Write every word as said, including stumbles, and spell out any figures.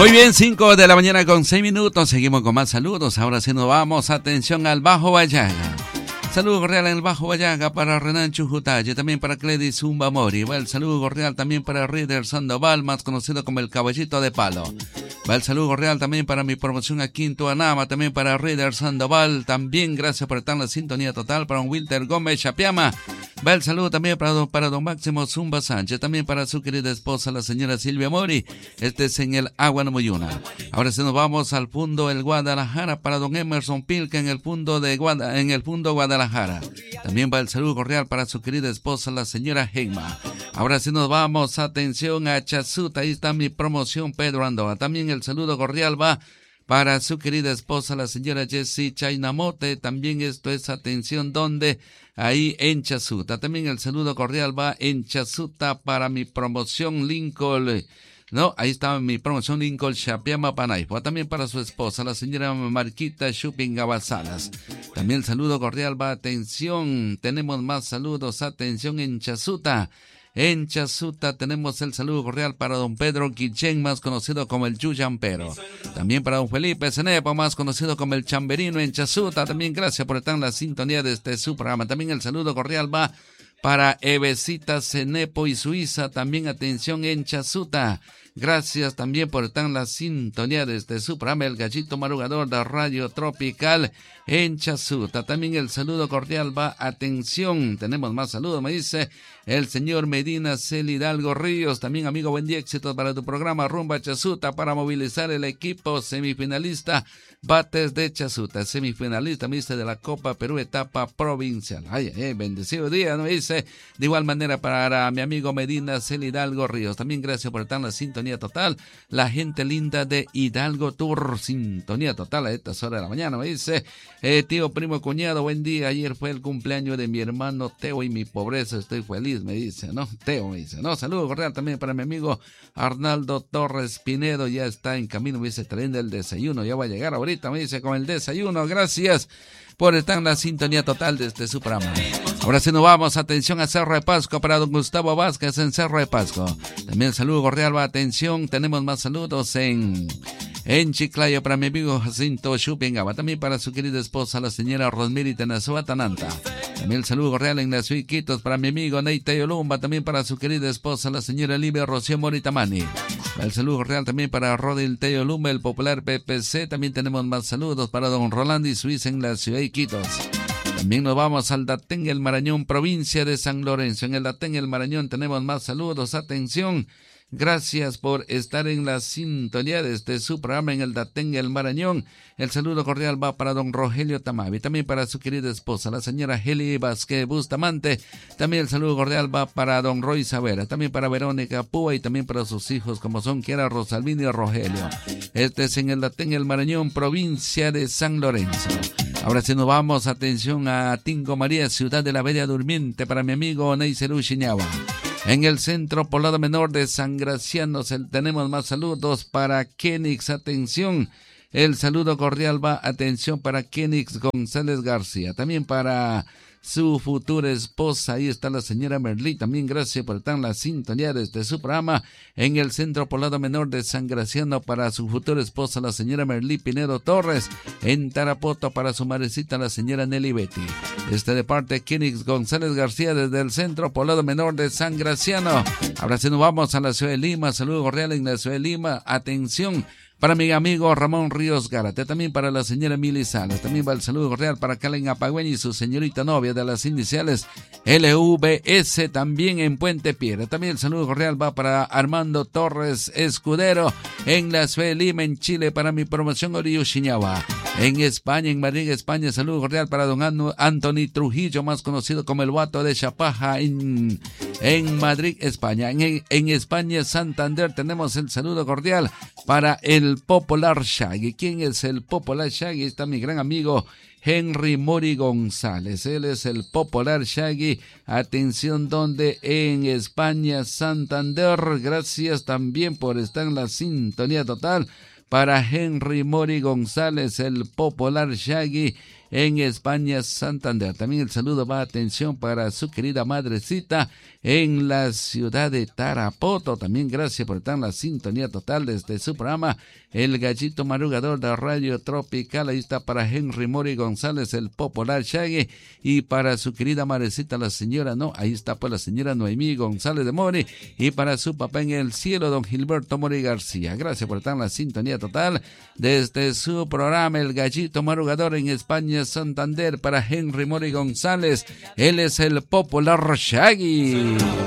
Muy bien, cinco de la mañana con seis minutos. Seguimos con más saludos. Ahora sí nos vamos. Atención al Bajo Vallaga. Saludo cordial en el Bajo Vallaga para Renan Chujutalle, también para Cledi Zumba Mori. Va el saludo cordial también para Rider Sandoval, más conocido como el Caballito de Palo. Va el saludo cordial también para mi promoción aquí en Tuanama, también para Rider Sandoval. También gracias por estar en la sintonía total para un Wilter Gómez Chapiama. Va el saludo también para don, para don Máximo Zumba Sánchez, también para su querida esposa, la señora Silvia Mori. Este es en el Agua Moyuna. Ahora sí nos vamos al Fundo El Guadalajara para don Emerson Pilca en el Fundo de Guada, en el Fundo Guadalajara. También va el saludo cordial para su querida esposa, la señora Heima. Ahora sí nos vamos, atención a Chazuta, ahí está mi promoción Pedro Andoa. También el saludo cordial va para su querida esposa, la señora Jessie Chainamote. También esto es atención donde, ahí en Chazuta. También el saludo cordial va en Chazuta para mi promoción Lincoln. No, ahí está mi promoción Lincoln Chapiama Panaipo. También para su esposa, la señora Marquita Shopping Gabasalas. También el saludo cordial va, atención, tenemos más saludos, atención en Chazuta. En Chazuta tenemos el saludo cordial para don Pedro Quichen, más conocido como el Yuyampero. También para don Felipe Cenepo, más conocido como el Chamberino en Chazuta. También gracias por estar en la sintonía de este su programa. También el saludo cordial va para Evecita Cenepo y Suiza. También atención en Chazuta. Gracias también por estar en la sintonía de este su programa, el Gallito Marugador de Radio Tropical en Chazuta. También el saludo cordial va, atención, tenemos más saludos, me dice el señor Medina Cel Hidalgo Ríos. También, amigo, buen día, éxitos para tu programa Rumba Chazuta para movilizar el equipo semifinalista Bates de Chazuta, semifinalista, me dice, de la Copa Perú etapa provincial. Ay, ay, bendecido día, me dice. De igual manera para mi amigo Medina Cel Hidalgo Ríos. También gracias por estar en la sintonía total, la gente linda de Hidalgo Tour, sintonía total a estas horas de la mañana, me dice, eh, tío, primo, cuñado, buen día, ayer fue el cumpleaños de mi hermano Teo y mi pobreza, estoy feliz, me dice, ¿no? Teo, me dice, ¿no? Saludo cordial también para mi amigo Arnaldo Torres Pinedo, ya está en camino, me dice, trayendo el desayuno, ya va a llegar ahorita, me dice, con el desayuno, gracias por estar en la sintonía total de este su programa. Ahora sí nos vamos, atención a Cerro de Pasco para don Gustavo Vázquez en Cerro de Pasco. También el saludo cordial va, atención, tenemos más saludos en, en Chiclayo para mi amigo Jacinto Chupingaba. También para su querida esposa, la señora Rosmiri Tenazua Tananta. También el saludo cordial en las Iquitos para mi amigo Neita Yolumba. También para su querida esposa, la señora Livia Rocío Moritamani. El saludo cordial también para Rodil Teyolumba, el popular P P C. También tenemos más saludos para don Rolando y Suiza en la ciudad de Iquitos. También nos vamos al Datén El Marañón, provincia de San Lorenzo. En el Datén El Marañón tenemos más saludos. Atención, gracias por estar en la sintonía de este su programa en el Datén El Marañón. El saludo cordial va para don Rogelio Tamavi, también para su querida esposa, la señora Heli Vázquez Bustamante. También el saludo cordial va para don Roy Savera, también para Verónica Púa y también para sus hijos, como son Kiara, Rosalvino y Rogelio. Este es en el Datén El Marañón, provincia de San Lorenzo. Ahora sí nos vamos, atención a Tingo María, ciudad de la Bella Durmiente, para mi amigo Neiseru Chiñaba. En el Centro Poblado Menor de San Graciano tenemos más saludos para Kenix, atención. El saludo cordial va, atención, para Kenix González García, también para su futura esposa, ahí está la señora Merlí, también gracias por estar en la sintonía desde su programa en el Centro Poblado Menor de San Graciano para su futura esposa, la señora Merlí Pinedo Torres, en Tarapoto para su madrecita, la señora Nelly Betty. Este de parte de Kenix González García desde el Centro Poblado Menor de San Graciano. Ahora sí nos vamos a la ciudad de Lima, saludo cordial en la ciudad de Lima, atención, para mi amigo Ramón Ríos Gárate, también para la señora Mili Salas, también va el saludo cordial para Kalen Apagüeña y su señorita novia de las iniciales L V S, también en Puente Piedra. También el saludo cordial va para Armando Torres Escudero en la ciudad de Lima, en Chile, para mi promoción Orillo Chiñaba. En España, en Madrid, España, saludo cordial para don Anthony Trujillo, más conocido como el Guato de Chapaja, en, en Madrid, España. En, en España, Santander, tenemos el saludo cordial para el Popular Shaggy. ¿Quién es el Popular Shaggy? Está mi gran amigo Henry Mori González. Él es el Popular Shaggy. Atención, donde en España, Santander. Gracias también por estar en la sintonía total para Henry Mori González, el Popular Shaggy, en España, Santander. También el saludo va, atención, para su querida madrecita en la ciudad de Tarapoto. También gracias por estar en la sintonía total desde su programa El Gallito Madrugador de Radio Tropical. Ahí está para Henry Mori González, el popular Shaggy, y para su querida madrecita, la señora, no, ahí está pues la señora Noemí González de Mori, y para su papá en el cielo, don Gilberto Mori García. Gracias por estar en la sintonía total desde su programa El Gallito Madrugador en España, Santander, para Henry Mori González. Él es el popular Shaggy.